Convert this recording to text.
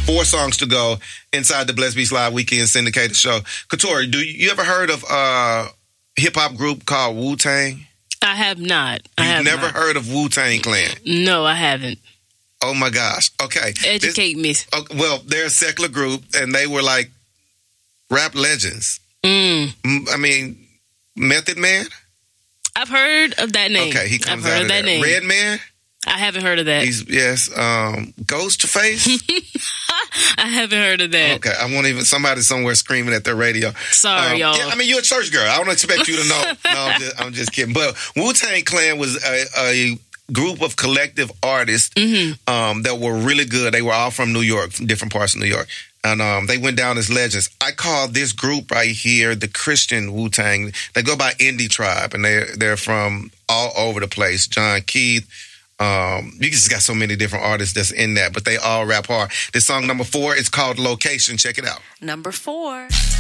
4 songs to go inside the Blessed Beats Live Weekend Syndicated Show. Katori, do you ever heard of a hip-hop group called Wu-Tang? I have not. You've never heard of Wu-Tang Clan? No, I haven't. Oh, my gosh. Okay. Educate me. Well, they're a secular group, and they were like rap legends. I mean, Method Man? I've heard of that name. Okay, he comes I've heard out of that name. Red Man? I haven't heard of that. Ghostface? I haven't heard of that. Okay, I won't even, somebody somewhere screaming at their radio. Sorry, y'all. Yeah, I mean, you're a church girl. I don't expect you to know. No, I'm just kidding. But Wu-Tang Clan was a group of collective artists that were really good. They were all from New York, from different parts of New York. And they went down as legends. I call this group right here the Christian Wu-Tang. They go by Indie Tribe, and they're from all over the place. John Keith. You just got so many different artists that's in that, but they all rap hard. This song number 4 is called Location. Check it out. Number 4.